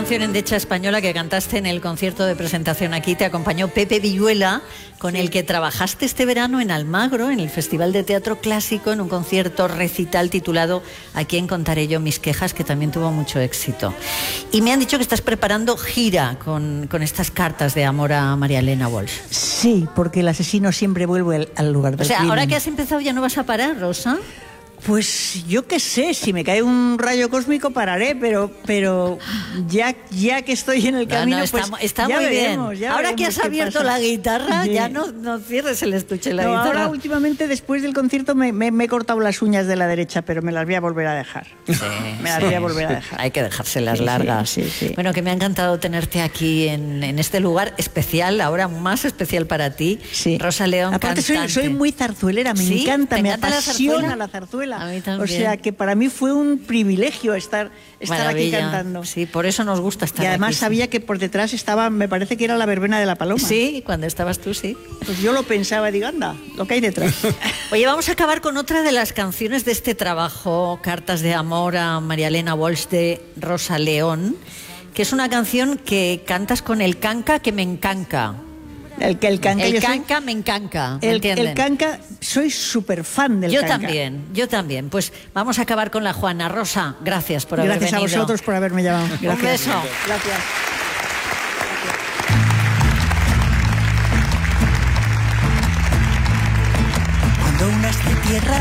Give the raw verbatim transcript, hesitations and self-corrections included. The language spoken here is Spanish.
canción endecha española que cantaste en el concierto de presentación aquí. Te acompañó Pepe Villuela, con sí. el que trabajaste este verano en Almagro, en el Festival de Teatro Clásico, en un concierto recital titulado ¿A quién contaré yo mis quejas?, que también tuvo mucho éxito. Y me han dicho que estás preparando gira con, con estas cartas de amor a María Elena Walsh. Sí, porque el asesino siempre vuelve al, al lugar del O sea, crimen. ahora que has empezado ya no vas a parar, Rosa. Pues yo qué sé, si me cae un rayo cósmico pararé, pero pero ya ya que estoy en el camino, no, no, está, pues está ya muy veremos, bien. Ya ahora veremos que has abierto pasa. la guitarra, sí. ya no, no cierres el estuche de la no, guitarra. Ahora últimamente, después del concierto, me, me, me he cortado las uñas de la derecha, pero me las voy a volver a dejar. Sí, me las sí, voy a volver a dejar. Hay que dejárselas sí, largas. Sí, sí, sí. Bueno, que me ha encantado tenerte aquí en, en este lugar especial, ahora más especial para ti. Sí. Rosa León, aparte cantante. soy, soy muy zarzuelera, me ¿Sí? encanta, me encanta apasiona la zarzuela? la zarzuela. A mí también. O sea que para mí fue un privilegio estar, estar aquí Maravilla. cantando. Sí, por eso nos gusta estar Y además aquí, sabía sí. que por detrás estaba, me parece que era la verbena de la Paloma. Sí, cuando estabas tú, sí. Pues yo lo pensaba y digo, anda, lo que hay detrás. Oye, vamos a acabar con otra de las canciones de este trabajo, Cartas de amor a María Elena Walsh, de Rosa León, que es una canción que cantas con el canca que me encanca. El que el canca, el yo canca soy, me encanca, ¿me el, entienden? el canca, soy súper fan del yo canca. Yo también, yo también. Pues vamos a acabar con la Juana. Rosa, gracias por haber gracias venido. Gracias a vosotros por haberme llamado. Gracias. Un beso. Gracias. Cuando unas de tierra